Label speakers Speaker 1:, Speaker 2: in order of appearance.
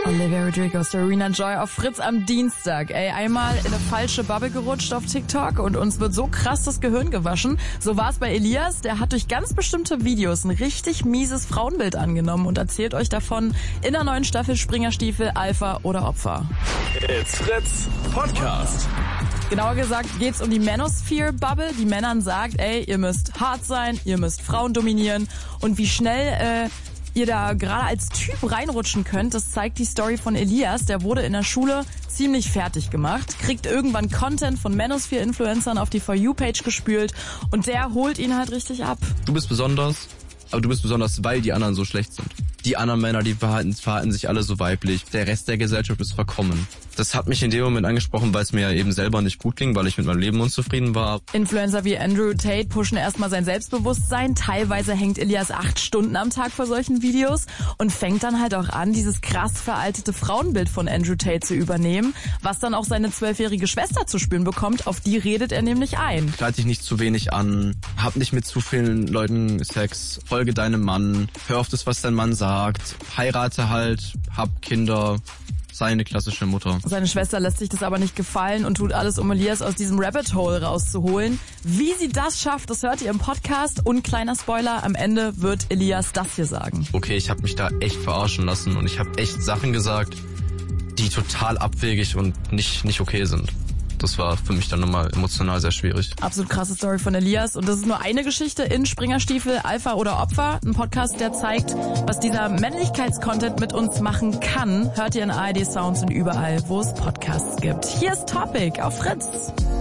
Speaker 1: Olivia Rodrigo, Serena Joy auf Fritz am Dienstag. Einmal in eine falsche Bubble gerutscht auf TikTok und uns wird so krass das Gehirn gewaschen. So war es bei Elias, der hat durch ganz bestimmte Videos ein richtig mieses Frauenbild angenommen und erzählt euch davon in der neuen Staffel Springerstiefel, Alpha oder Opfer.
Speaker 2: It's Fritz Podcast.
Speaker 1: Genauer gesagt geht's um die Manosphere-Bubble, die Männern sagt, ihr müsst hart sein, ihr müsst Frauen dominieren und wie schnell ihr da gerade als Typ reinrutschen könnt, das zeigt die Story von Elias. Der wurde in der Schule ziemlich fertig gemacht, kriegt irgendwann Content von Manosphere-Influencern auf die For You-Page gespült und der holt ihn halt richtig ab.
Speaker 3: Du bist besonders, aber du bist besonders, weil die anderen so schlecht sind. Die anderen Männer, die verhalten sich alle so weiblich. Der Rest der Gesellschaft ist verkommen. Das hat mich in dem Moment angesprochen, weil es mir eben selber nicht gut ging, weil ich mit meinem Leben unzufrieden war.
Speaker 1: Influencer wie Andrew Tate pushen erstmal sein Selbstbewusstsein. Teilweise hängt Elias 8 Stunden am Tag vor solchen Videos und fängt dann halt auch an, dieses krass veraltete Frauenbild von Andrew Tate zu übernehmen, was dann auch seine 12-jährige Schwester zu spüren bekommt. Auf die redet er nämlich ein.
Speaker 3: Kleid dich nicht zu wenig an, hab nicht mit zu vielen Leuten Sex, folge deinem Mann, hör auf das, was dein Mann sagt, heirate halt, hab Kinder. Sei eine klassische Mutter.
Speaker 1: Seine Schwester lässt sich das aber nicht gefallen und tut alles, um Elias aus diesem Rabbit Hole rauszuholen. Wie sie das schafft, das hört ihr im Podcast. Und kleiner Spoiler, am Ende wird Elias das hier sagen.
Speaker 3: Okay, ich habe mich da echt verarschen lassen und ich habe echt Sachen gesagt, die total abwegig und nicht okay sind. Das war für mich dann nochmal emotional sehr schwierig.
Speaker 1: Absolut krasse Story von Elias. Und das ist nur eine Geschichte in Springerstiefel, Alpha oder Opfer. Ein Podcast, der zeigt, was dieser Männlichkeitscontent mit uns machen kann. Hört ihr in ARD Sounds und überall, wo es Podcasts gibt. Hier ist Topic auf Fritz.